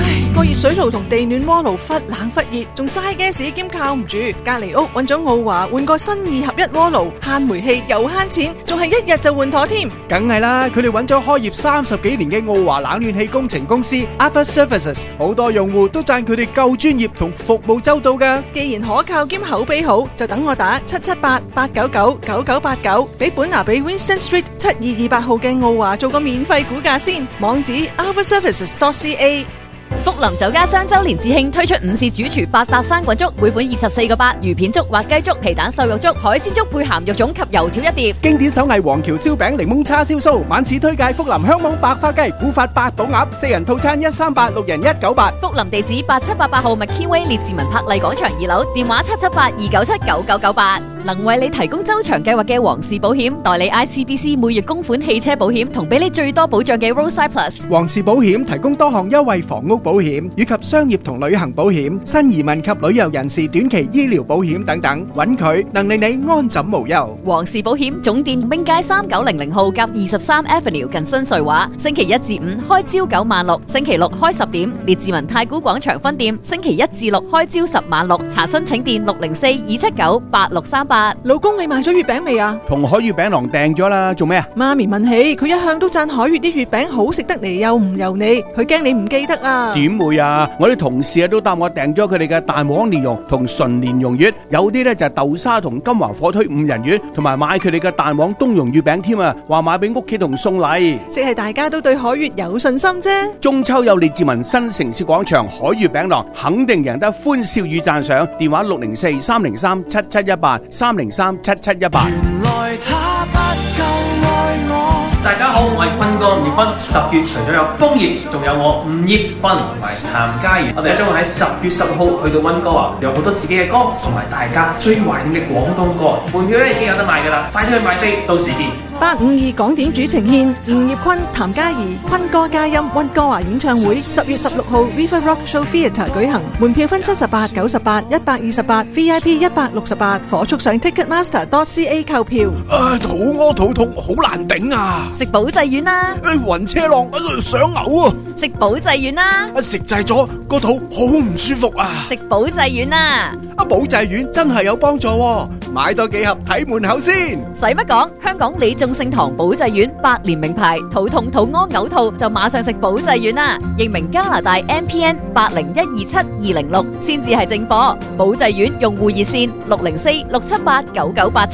熱水爐同地暖鍋爐忽冷忽熱，仲嘥 gas 兼靠唔住。隔離屋揾咗奧華換個新二合一鍋爐，慳煤氣又慳錢，仲係一日就換妥添。 梗係啦，佢哋揾咗開業三十幾年嘅奧華冷暖氣工程公司 Alpha Services， 好多用戶都讚佢哋夠專業同服務周到㗎。 既然可靠兼口碑好，就等我打七七八八九九九九八九，俾本拿比 Winston Street 七二二八號嘅奧華做個免費估價先。網址 alpha services dot c a。 福林酒家雙周年致慶推出午市主廚百搭生滾粥，每款二十四個八，魚片粥、滑雞粥、皮蛋瘦肉粥、海鮮粥配鹹肉粽及油條一碟。 經典手藝黃橋燒餅、檸檬叉燒酥，晚市推介福林香網白花雞、古法八寶鴨，四人套餐一三八，六人一九八。 福林地址八七八八號 McKinway 列治文柏麗廣場二樓，電話七七八二九七九九九八。能為你提供周長計劃嘅皇氏保險，代理 I C B C 每月供款汽車保險，同俾你最多保障嘅 Roadside Plus。 皇氏保險提供多項優惠房屋保險以及商業同旅行保險、新移民及旅遊人士短期醫療保險等等，揾佢能令你安枕無憂。 皇氏保險總店兵街三九零零號甲二十三 Avenue 近新瑞華，星期一至五開朝九晚六，星期六開十點。列治文太古廣場分店星期一至六開朝十晚六，查詢請電六零四二七九八六三八。 老公，你買咗月餅未啊？ 同海月餅郎訂咗啦，做咩啊？ 媽咪問起，佢一向都讚海月啲月餅好食得嚟又唔油膩，佢驚你唔記得啊。 點會啊？我啲同事啊都答我訂咗佢哋嘅蛋黃蓮蓉同純蓮蓉月，有啲咧就係豆沙同金華火腿五仁月，同埋買佢哋嘅蛋黃冬蓉月餅添啊，話買俾屋企同送禮。 即係大家都對海月有信心啫。 中秋有列治文新城市廣場海月餅郎，肯定贏得歡笑與讚賞。電話六零四三零三七七一八三零三七七一八。 原來他不夠愛我。 大家好，我係坤哥吳業坤。十月除咗有楓葉，仲有我吳業坤同埋譚嘉儀。我哋將會喺十月十號去到溫哥華，有好多自己嘅歌，同埋大家最懷念嘅廣東歌。門票咧已經有得賣㗎啦，快啲去買飛，到時見。 八五二港點主呈獻吳業坤、譚嘉儀、坤哥嘉音溫哥華演唱會，十月十六號 River Rock Show Theatre 舉行。門票分七十八、九十八、一百二十八 ，V I P 一百六十八，火速上 ticketmaster dot c a 購票。 啊，肚屙肚痛，好難頂啊！ 食保濟丸啦！ 暈車浪，想嘔啊！ 食保濟丸啦！ 食滯咗個肚好唔舒服啊！ 食保濟丸啦！ 啊，保濟丸真係有幫助喎，買多幾盒睇門口先。 使乜講？香港李眾聖堂保濟丸百年名牌，肚痛、肚屙、嘔吐就馬上食保濟丸啦！認明加拿大 M P N 八零一二七二零六先至係正貨。保濟丸用戶熱線六零四六七八九九八七。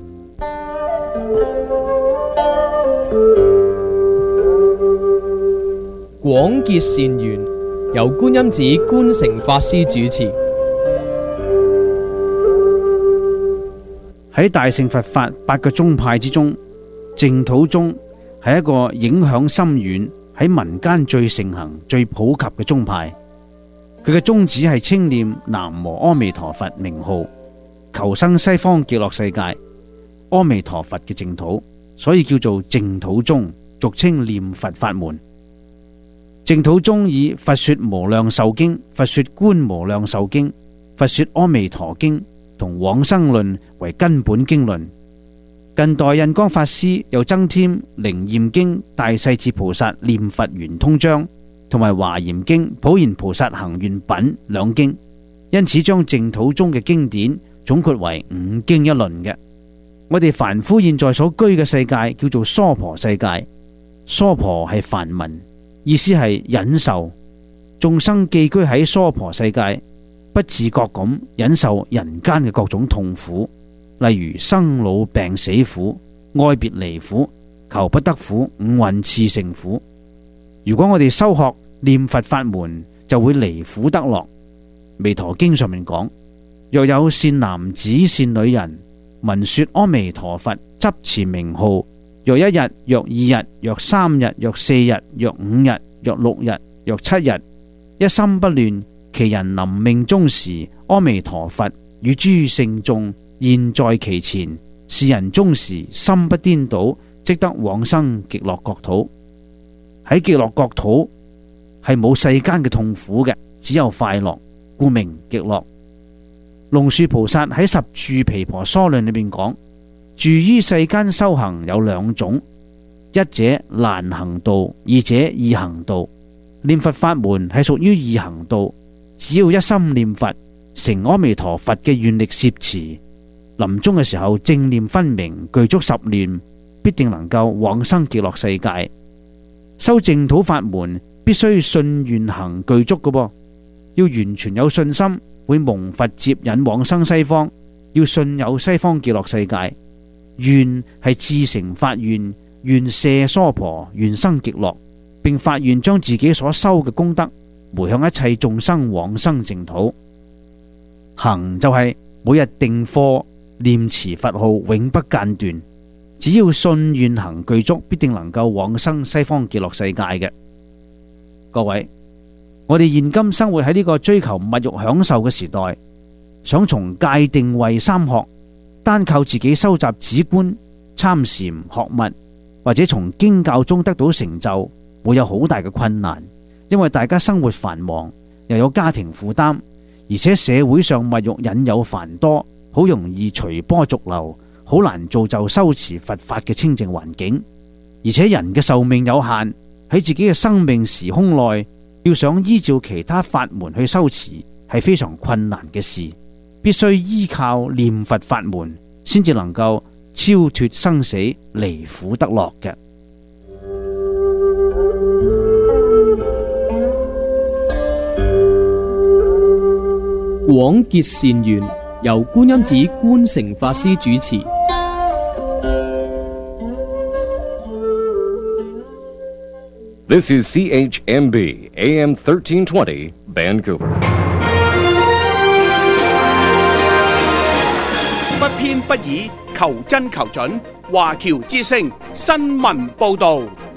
廣結善緣，由觀音寺觀誠法師主持。 喺大乘佛法八個宗派之中，淨土宗係一個影響深遠、喺民間最盛行、最普及嘅宗派。佢嘅宗旨係稱念南無阿彌陀佛名號，求生西方極樂世界阿彌陀佛嘅淨土，所以叫做淨土宗，俗稱念佛法門。淨土宗以佛說無量壽經、佛說觀無量壽經、佛說阿彌陀經同往生論為根本經論。近代印光法師又增添靈驗經大勢至菩薩念佛圓通章同埋華嚴經普賢菩薩行願品兩經，因此將淨土宗嘅經典總括為五經一論嘅。我哋凡夫現在所居嘅世界叫做娑婆世界，娑婆係梵文，意思係忍受。眾生寄居喺娑婆世界，不自覺咁忍受人間嘅各種痛苦，例如生老病死苦、愛別離苦、求不得苦、五蘊熾盛苦。如果我哋修學念佛法門，就會離苦得樂。彌陀經上面講，若有善男子善女人，聞說阿彌陀佛，執持名號，若一日，若二日，若三日，若四日，若五日，若六日，若七日，一心不亂，其人臨命終時，阿彌陀佛與諸聖眾現在其前，是人終時心不顛倒，即得往生極樂國土。喺極樂國土係冇世間嘅痛苦嘅，只有快樂，故名極樂。龍樹菩薩喺十住毗婆娑論裏面講，住於世間修行有兩種，一者難行道，二者易行道。 念佛法門係屬於易行道，只要一心念佛，成阿彌陀佛嘅願力攝持，臨終嘅時候正念分明，具足十念，必定能夠往生極樂世界。修淨土法門必須信願行具足嘅噃，要完全有信心會蒙佛接引往生西方，要信有西方極樂世界。願係至誠發願，願捨娑婆，願生極樂，並發願將自己所修嘅功德回向一切眾生往生淨土。行就係每日定課念持佛號，永不間斷。只要信願行具足，必定能夠往生西方極樂世界嘅。各位，我哋現今生活喺呢個追求物欲享受嘅時代，想從戒定慧三學單靠自己收集止觀、參禪學物，或者從經教中得到成就，會有好大嘅困難。因為大家生活繁忙，又有家庭負擔，而且社會上物欲引誘繁多，好容易隨波逐流，好難造就修持佛法嘅清淨環境。而且人嘅壽命有限，喺自己嘅生命時空內，要想依照其他法門去修持，係非常困難嘅事。必須依靠念佛法門，先至能夠超脫生死，離苦得樂嘅。 廣結善緣，由觀音寺觀誠法師主持。 This is C H M B A M thirteen twenty Vancouver。 不偏不倚，求真求準。華僑之聲新聞報導。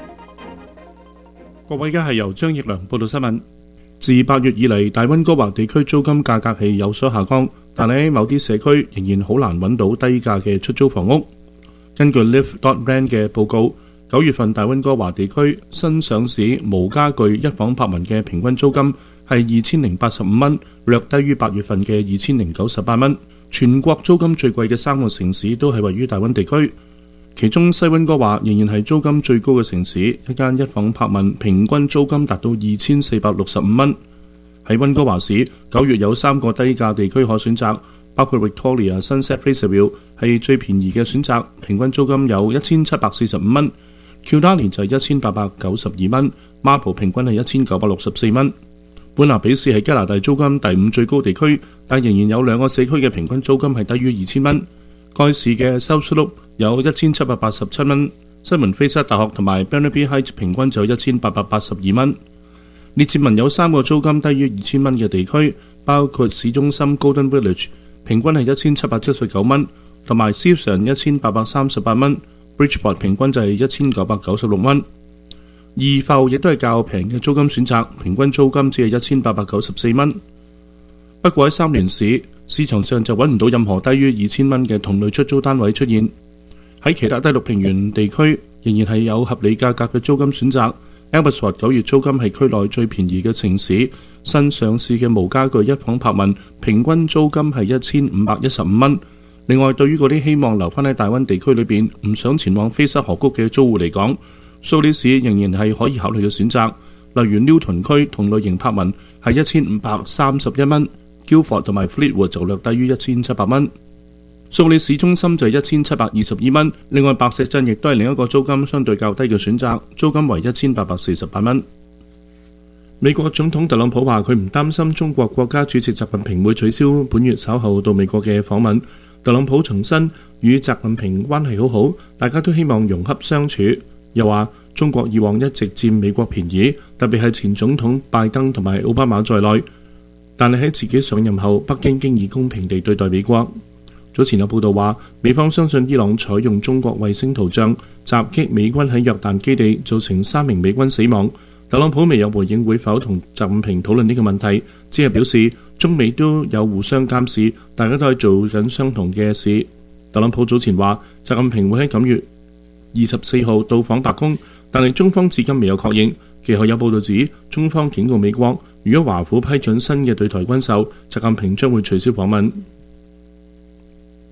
各位，而家係由張奕良報道新聞。自八月以嚟，大溫哥華地區租金價格係有所下降，但喺某啲社區仍然好難揾到低價嘅出租房屋。根據 Live dot rent 嘅報告，九月份大溫哥華地區新上市無家具一房柏文嘅平均租金係二千零八十五蚊，略低於八月份嘅二千零九十八蚊。全國租金最貴嘅三個城市都係位於大溫地區，其中西溫哥華仍然係租金最高嘅城市，一間一房柏文平均租金達到二千四百六十五蚊。喺溫哥華市，九月有三個低價地區可選擇，包括 Victoria Sunset Placerville 係最便宜嘅選擇，平均租金有一千七百四十五蚊。Kildare 就係一千八百九十二蚊 ，Marble 平均係一千九百六十四蚊。本拿比市係加拿大租金第五最高地區，但仍然有兩個社區嘅平均租金係低於二千蚊。該市嘅 South Slope 有一千七百八十七蚊，西門菲斯大學同埋 Burnaby Heights 平均就有一千八百八十二蚊。列治文有三個租金低於二千蚊嘅地區，包括市中心 Golden Village 平均係一千七百七十九蚊，同埋 Sefton 一千八百三十八蚊 ，Bridgeport 平均就係一千九百九十六蚊。二埠亦都係較平嘅租金選擇，平均租金只係一千八百九十四蚊。不過喺三聯市市場上就揾唔到任何低於二千蚊嘅同類出租單位出現。喺其他低陸平原地區仍然係有合理價格嘅租金選擇。Abbotsford 九月租金係區內最便宜嘅城市，新上市嘅無家具一房柏文平均租金係一千五百一十五蚊。另外，對於嗰啲希望留返喺大溫地區裏邊唔想前往菲沙河谷嘅租戶嚟講，蘇黎世仍然係可以考慮嘅選擇。例如 Newton 區同類型柏文係一千五百三十一蚊 ，Guildford 同埋 Fleetwood 就略低於一千七百蚊。蘇黎市中心就係一千七百二十二蚊。另外，白石鎮亦都係另一個租金相對較低嘅選擇，租金為一千八百四十八蚊。美國總統特朗普話：佢唔擔心中國國家主席習近平會取消本月稍後到美國嘅訪問。特朗普重申與習近平關係好好，大家都希望融洽相處。又話中國以往一直佔美國便宜，特別係前總統拜登同埋奧巴馬在內，但係喺自己上任後，北京經已公平地對待美國。早前有報道話，美方相信伊朗採用中國衛星圖像襲擊美軍喺約旦基地，造成三名美軍死亡。特朗普未有回應會否同習近平討論呢個問題，只係表示中美都有互相監視，大家都係做緊相同嘅事。特朗普早前話，習近平會喺九月二十四號到訪白宮，但係中方至今未有確認。其後有報道指，中方警告美國，如果華府批准新嘅對台軍售，習近平將會取消訪問。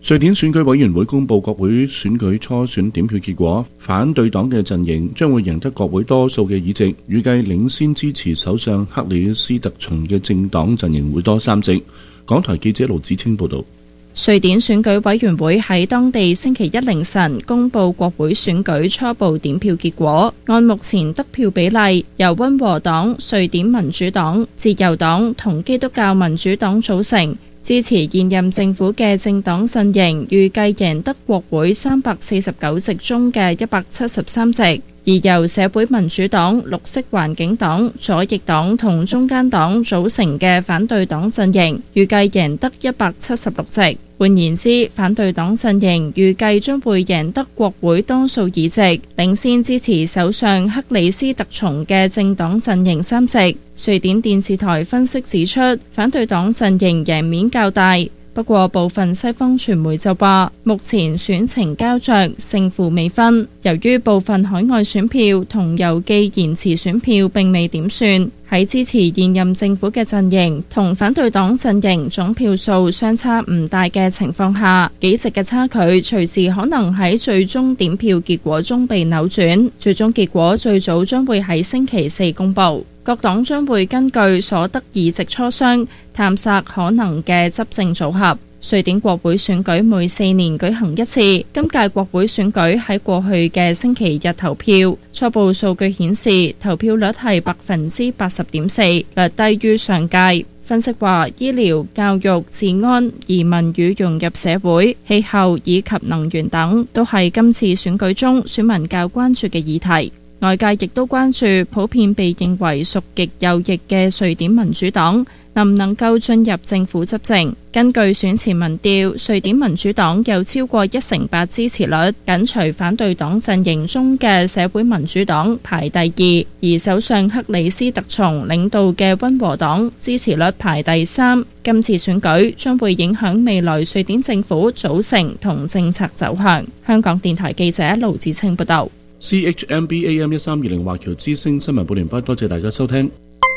瑞典選舉委員會公布國會選舉初選點票結果，反對黨嘅陣營將會贏得國會多數嘅議席，預計領先支持首相克里斯特松嘅政黨陣營會多三席。港台記者盧子清報導。 瑞典選舉委員會喺當地星期一凌晨公布國會選舉初步點票結果，按目前得票比例，由溫和黨、瑞典民主黨、自由黨同基督教民主黨組成。支持現任政府嘅政黨陣營預計贏得國會三百四十九席中嘅一百七十三席，而由社會民主黨、綠色環境黨、左翼黨同中間黨組成嘅反對黨陣營預計贏得一百七十六席。換言之，反對黨陣營預計將會贏得國會多數議席，領先支持首相克里斯特松嘅政黨陣營三席。瑞典電視台分析指出，反對黨陣營贏面較大，不過部分西方傳媒就話，目前選情膠着，勝負未分。由於部分海外選票同郵寄延遲選票並未點算，喺支持現任政府嘅陣營同反對黨陣營總票數相差唔大嘅情況下，幾席嘅差距隨時可能喺最終點票結果中被扭轉。最終結果最早將會喺星期四公佈。各黨將會根據所得議席磋商，探索可能嘅執政組合。瑞典國會選舉每四年舉行一次，今屆國會選舉喺過去嘅星期日投票，初步數據顯示投票率係百分之八十點四，略低於上屆。分析話，醫療、教育、治安、移民與融入社會、氣候以及能源等，都係今次選舉中選民較關注嘅議題。外界亦都關注普遍被認為屬極右翼嘅瑞典民主黨能唔能夠進入政府執政。根據選前民調，瑞典民主黨有超過一成八支持率，緊隨反對黨陣營中嘅社會民主黨排第二，而首相克里斯特松領導嘅溫和黨支持率排第三。今次選舉將會影響未來瑞典政府組成同政策走向。香港電台記者盧子清報道。 C H M B A M 一三二零華僑之聲新聞報連畢，多謝大家收聽。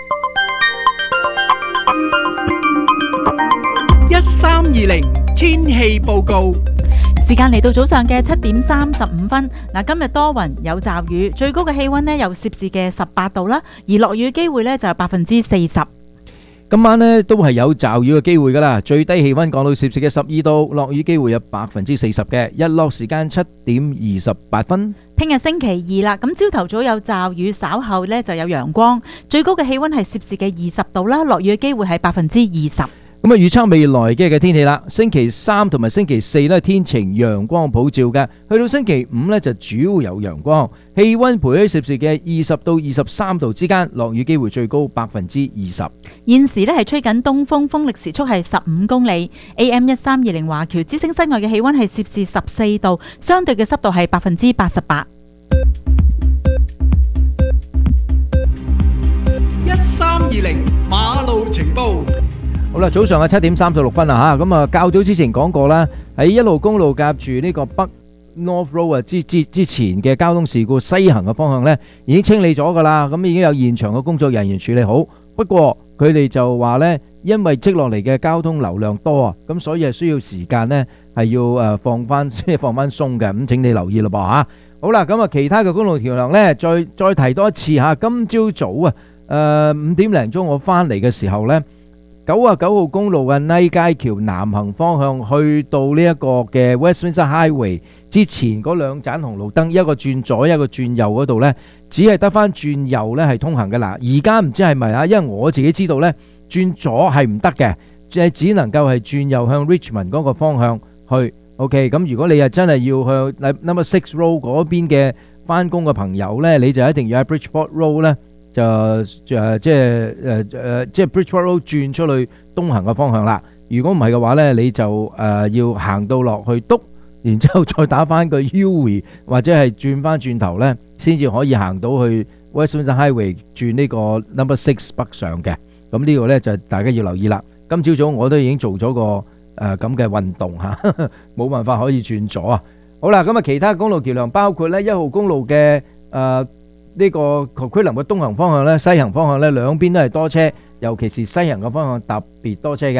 一三二零天氣報告， 時間嚟到早上嘅七點三十五分。嗱，今日多雲有驟雨，最高嘅氣溫呢有攝氏嘅十八度啦，而落雨機會呢就有百分之四十。 今晚呢都係有驟雨嘅機會噶啦，最低氣溫降到攝氏嘅十二度，落雨機會有百分之四十嘅，日落時間七點二十八分。 聽日星期二啦，咁朝頭早有驟雨，稍後呢就有陽光，最高嘅氣溫係攝氏嘅二十度啦，落雨嘅機會係百分之二十。 咁啊，預測未來嘅嘅天氣啦，星期三同埋星期四呢天晴陽光普照嘅，去到星期五呢就主要有陽光，氣溫徘徊喺攝氏嘅二十到二十三度之間，落雨機會最高百分之二十。 現時呢係吹緊東風，風力時速係十五公里。A M 一三二零華僑之聲室外嘅氣溫係攝氏十四度，相對嘅濕度係百分之八十八。 一三二零馬路情報。 好啦，早上嘅七點三十六分啦吓，咁啊較早之前講過啦，喺一路公路夾住呢個北 North Road 啊之之之前嘅交通事故西行嘅方向呢已經清理咗噶啦，咁已經有現場嘅工作人員處理好。不過佢哋就話呢，因為積落嚟嘅交通流量多啊，咁所以係需要時間呢係要誒放翻即係放翻鬆嘅，咁請你留意咯噃吓。好啦，咁啊其他嘅公路橋梁呢，再再提多一次吓，今朝早啊誒五點零鐘我翻嚟嘅時候呢。九啊九號公路嘅泥街橋南行方向去到呢一個嘅 Westminster Highway 之前嗰兩盞紅綠燈，一個轉左一個轉右嗰度呢，只係得翻轉右呢係通行嘅。嗱，而家唔知係咪啊？因為我自己知道呢，轉左係唔得嘅，即只能夠係轉右向 Richmond 嗰個方向去。OK，咁如果你係真係要向 Number Six Road 嗰邊嘅翻工嘅朋友呢，你就一定要喺 Bridgeport Road 呢。就誒即係誒誒即係 Bridgeport Road 轉出去東行嘅方向啦。如果唔係嘅話咧，你就誒、呃、要行到落去篤，然之後再打翻個 U 或者係轉翻轉頭咧，先至可以行到去 Westminster Highway 轉呢個 Number Six 北上嘅。咁呢個咧就大家要留意啦。今朝早我都已經做咗個誒咁嘅運動嚇，冇辦法可以轉左啊。好啦，咁啊其他公路橋梁包括咧一號公路嘅誒。呃呢個區林嘅東行方向咧，西行方向咧兩邊都係多車，尤其是西行嘅方向特別多車嘅。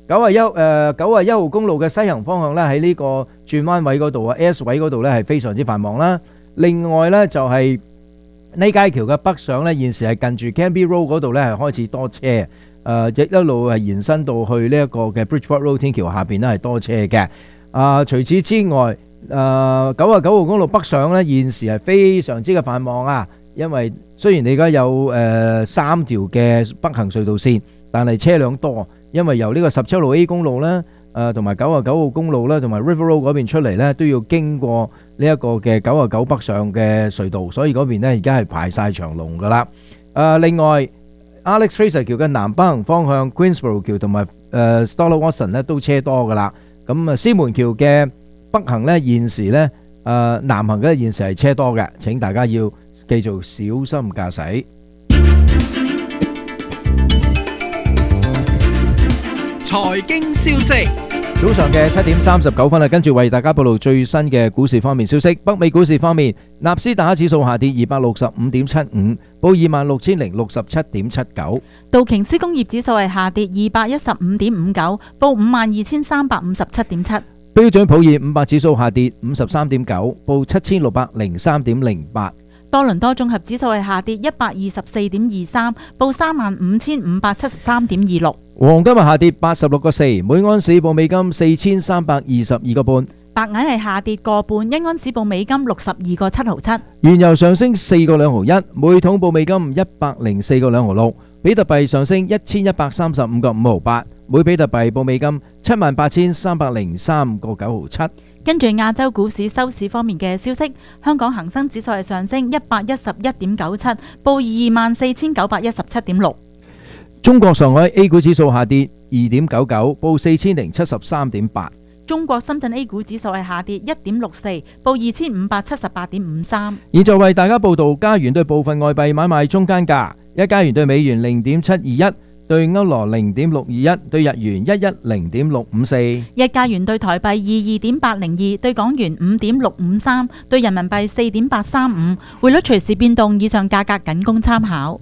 九啊一誒九啊一號公路嘅西行方向咧，喺呢個轉彎位嗰度啊 ，S 位嗰度咧係非常之繁忙啦。另外咧就係呢街橋嘅北上咧，現時係近住 Canby Road 嗰度咧係開始多車，誒、呃、一一路係延伸到去呢一個嘅 Bridgeport Road 天橋下邊咧係多車嘅。啊、呃，除此之外，誒九啊九號公路北上咧，現時係非常之嘅繁忙啊，因為雖然你而家有誒、呃、三條嘅北行隧道線，但係車輛多。因為由呢個十七路 A 公路咧，誒同埋九啊九號公路咧，同埋 River Road 嗰邊出嚟咧，都要經過呢一個嘅九啊九北上嘅隧道，所以嗰邊咧而家係排晒長龍噶啦。誒另外 Alex Fraser 橋嘅南北行方向 Queensborough 橋同埋誒 Stella Watson 咧都車多噶啦。咁啊獅門橋嘅北行咧現時咧誒南行嘅現時係車多嘅，請大家要繼續小心駕駛。 財經消息， 早上嘅七點三十九分啦，跟住為大家報道最新嘅股市方面消息。北美股市方面，納斯達克指數下跌二百六十五點七五，報二萬六千零六十七點七九。 道瓊斯工業指數係下跌二百一十五點五九，報五萬二千三百五十七點七。 標準普爾五百指數下跌五十三點九，報七千六百零三點零八。 多倫多綜合指數係下跌一百二十四點二三，報三萬五千五百七十三點二六。 黃金係下跌八十六個四，每安士報美金四千三百二十二個半。 白銀係下跌個半，一安士報美金六十二個七毫七。 原油上升四個兩毫一，每桶報美金一百零四個兩毫六。比特幣上升一千一百三十五個五毫八，每比特幣報美金七萬八千三百零三個九毫七。 跟住亞洲股市收市方面嘅消息，香港恒生指數係上升一百一十一點九七，報二萬四千九百一十七點六。 中國上海 A 股指數下跌二點九九，報四千零七十三點八。 中國深圳 A 股指數係下跌一點六四，報二千五百七十八點五三。 現在為大家報道加元對部分外幣買賣中間價：一加元對美元零點七二一，對歐羅零點六二一，對日元一一零點六五四。 一加元對台幣二二點八零二，對港元五點六五三，對人民幣四點八三五。匯率隨時變動，以上價格僅供參考。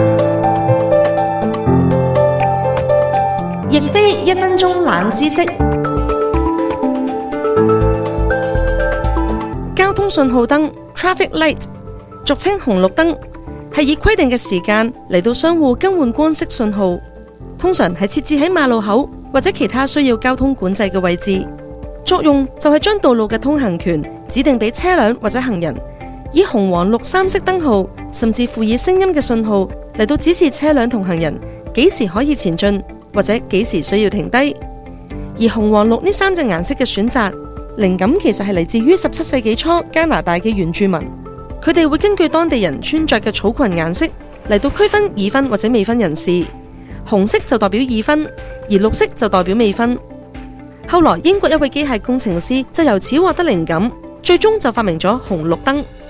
亦非一分鐘冷知識。 交通信號燈 （traffic light） 俗稱紅綠燈，係以規定嘅時間嚟到相互更換光色信號，通常係設置喺馬路口或者其他需要交通管制嘅位置。作用就係將道路嘅通行權指定俾車輛或者行人，以紅黃綠三色燈號，甚至附以聲音嘅信號嚟到指示車輛同行人幾時可以前進或者幾時需要停低。而紅黃綠呢三隻顏色嘅選擇，靈感其實係嚟自於十七世紀初加拿大嘅原住民，佢哋會根據當地人穿着嘅草裙顏色嚟到區分已婚或者未婚人士。紅色就代表已婚，而綠色就代表未婚。後來英國一位機械工程師就由此獲得靈感，最終就發明咗紅綠燈。